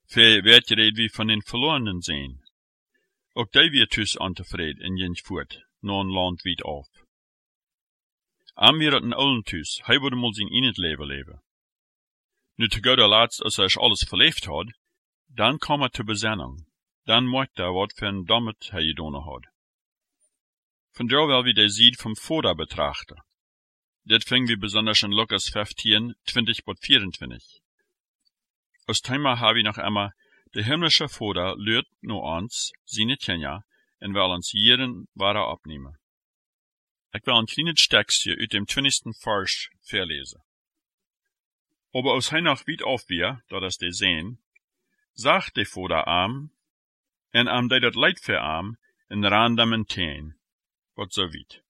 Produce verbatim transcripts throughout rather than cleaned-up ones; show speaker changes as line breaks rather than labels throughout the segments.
Für werd je red wie von den Verlorenen sehen. Ook die weer thuis ontevreden in jens voort, no een land wiet af. Am weer het een oulen thuis, hij wilde mal zijn in het leven leven. Nu te gauw laatst, als hij alles verleefd had, dan kwam hij te bezinnung. Dan mocht hij wat voor een dommet hij gedaan had. Vandaar wel wie de ziet vom Vater betrachten. Dit ving wie besonders in Lukas vijftien, twintig tot vierentwintig. Aus Thema habe ich noch einmal, der himmlische Vater lehrt nur uns, seine Kinder, en will uns jeden wahre abnehmen. Ich will ein kleines Textje uit dem twintigsten Vers verlesen. Aber aus hij noch weit auf wir, da das de sehen, sagt der Vater am, en am de dat leid für am, in random en teen, wat so weit.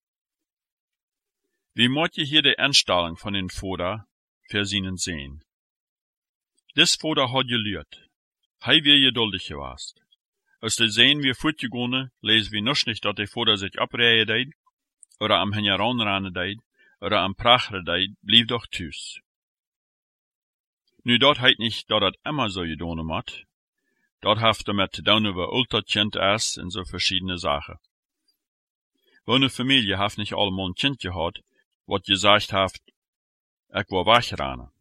Wie mocht je hier die Einstellung von den Vater für seinen sehen? Des Vater hat gelehrt. Hij weer geduldig geweest. Als de sehen wir fortgegangen, lesen wir noch nicht, dat der Vater sich abreihen deed, oder am hen heranrennen deed, oder am pracheren deed, blieb doch thuis. Nu dat heit nicht, dat dat immer so gedaan moet. Dat heeft damit te doen over Ulterkind is en so verschiedene Sachen. Wone Familie heeft nicht allemaal een kind gehad, wat gesagt heeft, ik wil wegrennen.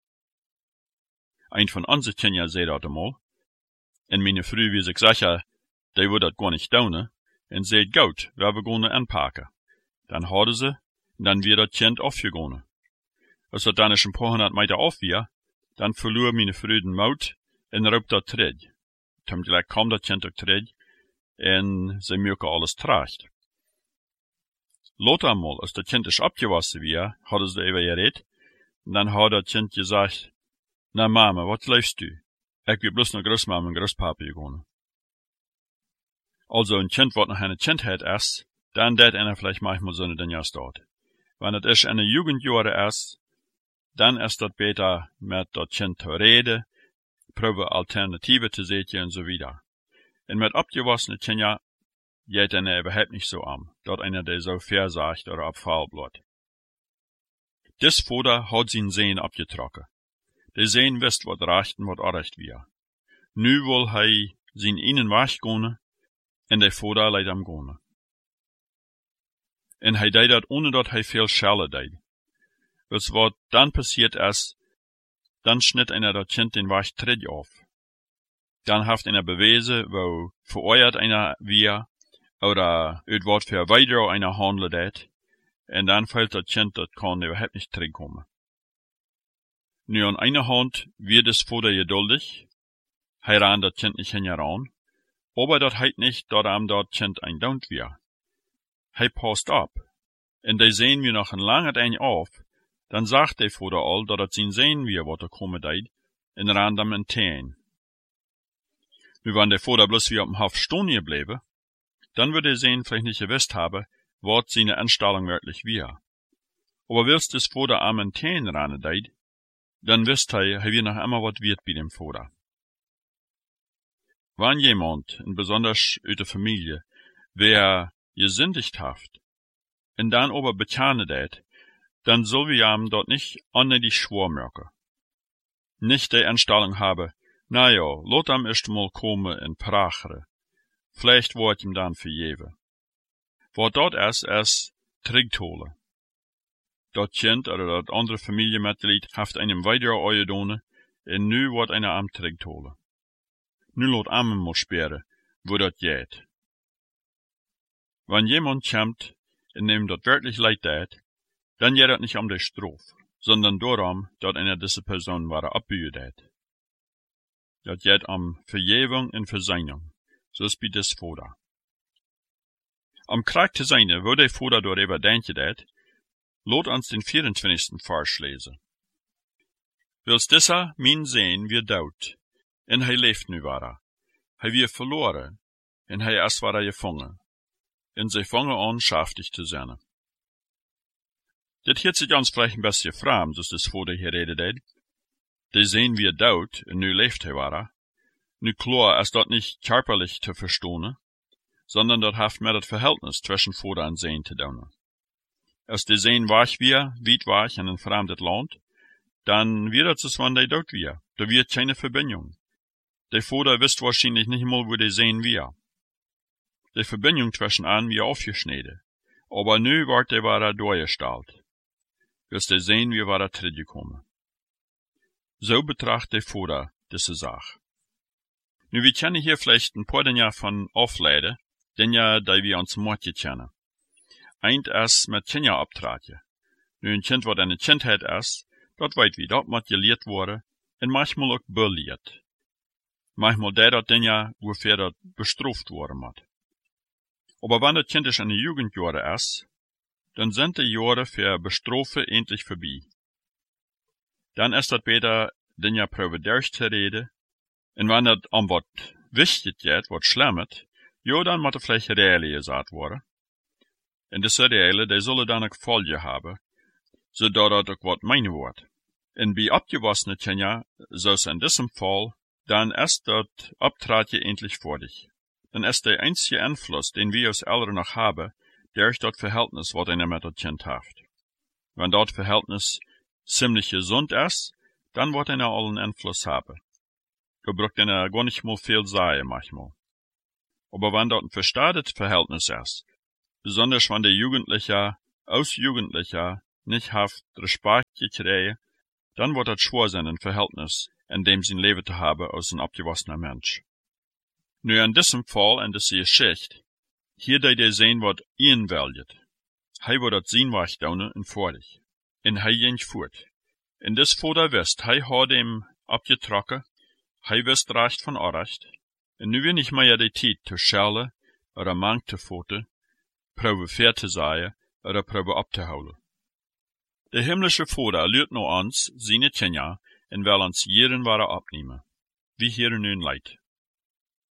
Ein von onze Kindern zei dat einmal, en meine Frau wie sich sicher, die würde dat gar nicht doen, en zei gut, wir wir gonna anpacken. Dann hadden ze, en dan weer dat kind afgegaan. Als dat dan eens een paar honderd meter af weer, dan verloor meine Frau den Mut en roep dat terug. Toen gelijk kwam dat kind ook terug, en ze merken alles tracht. Later mal, als dat kind is abgewassen weer, hadden ze even gereed, en dan had dat kind gezegd, na mama, wat leefst du? Ik wil bloos naar grootmama en groospapa gegaan. Also een kind wat nog een kindheid is, dan deed einer vielleicht manchmal so eine Dinge dort. Wenn het is eine Jugendjahre is, dan is dat beter met dat kind te reden, probe Alternativen te zetten en so wieder. En met abgewassene Kinder geht einer überhaupt nicht so am, dort einer der so versagt oder abfall bleibt. Des Vater hat sein Sehen abgetrocken. Der Sehen wisst, wat recht en wat onrecht wir. Nu wil hij zijn ihnen weggehen, en der Vater leidt am gehen. En hij deed dat ohne dat hij veel schellen deed. Dus wat dan passiert is, dan schnitt einer dat kind den Weg terug auf. Dan heeft einer bewezen, wo vereuert einer wir, oder uit wat für weiter einer handelt deed, en dan fällt dat kind, dat kan überhaupt nicht terugkomen. Nu an einer Hand wird des Vater geduldig, hij ran dat kind nicht heran, aber dat heit nicht, dat am dat kind ein Daunt wir. Hij passt ab, en de sehen wir noch ein langer ein auf, dann sagt der Vater all, dat het zien sehen wir, wat er kommen deed, en ran dam en teen. Nu wann der Vater bloß wie op dem Hof stehen geblieben, dann würde er sehen vielleicht nicht gewusst haben, wat seine Anstellung wirklich wir. Aber willst des Vater am en teen ran deed, dann wisst hij, hij weer noch immer wat wird bei dem Vater. Wann jemand, en besonders uit de Familie, wer gesündigt haft, en dan aber betjane deed, dann soll wir ihm dort nicht ohne die Schwur merken. Nicht die Anstellung haben, na ja, lot am erst mal kommen en prachere, vielleicht wordt ihm dann vergeven. Wat dort is, is terugholen. Dat kind oder dat andere Familienmitglied heeft einem weiter eingedaan, en nu wordt einer am terugholen. Nu laat am mal speren, wo dat geht. Wenn jemand kommt, in dem dat wirklich leid deed, dann geht dat nicht um die Strafe, sondern darum, dat einer diese Person wahre abbühe deed. Dat geht um Vergebung en Versöhnung, so ist bei des Vater. Am Krieg zu sein, wo der Vater darüber denken deed, laat uns den vierentwintigsten Vers lesen. Wils dieser min sehen wir dood, en hij leeft nu wara. Hij wir verloren, en hij is wara gevangen. En zij vangen an, schaftig te zijn. Dit hielt sich ons vielleicht ein bisschen fraam, dus des Vater hier redet deed. De sehen wir dood, en nu leeft hij wara. Nu klar is dat nicht körperlich te verstehen, sondern dat heeft met het Verhältnis zwischen Vater en Sehen te doen. Als de Sehen wach wir, weit wach in een vreemd land, dann wird es wann de dood wir. Da wird keine Verbindung. De Vater wist wahrscheinlich nicht mal, wo de sehen wir. De Verbindung zwischen an wie aufgeschneden. Aber nu ward de wara durchgestalt. Dus de sehen wir wara teruggekommen. So betracht de Vater diese Sache. Nu, wir kennen hier vielleicht ein paar Dinge von Aufleiden, Dinge, die wir uns Mordje kennen. Eint es mit Kinder abtraten. Nu, ein Kind, wat eine Kindheit ist, dat weet wie, dat moet geleerd worden, en manchmal ook beleerd. Manchmal der dat Dinge, wofür dat bestraft worden moet. Aber wenn das Kind in die Jugendjahre ist, dann sind die Jahre für Bestrafe endlich vorbei. Dann ist das besser, Dinge proben durchzureden, und wenn das an was wichtig geht, was schlimmet, ja, dann muss er vielleicht Reale gesagt worden. Und diese Reale, die sollen dann auch Folge haben, zodat dat ook wat meine wordt. En bij abgewassene Kinder, zoals in diesem Fall, dann ist das Abtratje endlich fertig. Dann ist der einzige Einfluss, den wir als Eltern noch haben, durch das Verhältnis, was einer mit dem Kind hat. Wenn das Verhältnis ziemlich gesund ist, dann wird einer allen Einfluss haben. Da braucht einer gar nicht mal viel sagen manchmal. Aber wenn das ein verstadetes Verhältnis ist, besonders wenn der Jugendliche aus Jugendlicher nicht haft Respekt gekriegt, dann wird das schwer sein, ein Verhältnis, in dem sein Leben zu haben, als ein abgewachsener Mensch. Nu, in diesem Fall, in dieser Geschichte, hier da der sehen, was ihn wählt. Hij wird das sein Weg tun und fertig. Und hij ging fort. In das Vater wisst, hij hat ihm abgetrokken, hij wisst recht von Unrecht. Und nu wird nicht mehr die Zeit zu schellen, oder Mang zu foten, probe fair zu sein, oder probe abzuholen. Der himmlische Vater lehrt noch uns, seine Kinder, und will uns jeden Ware abnehmen. Wie hier nun leid.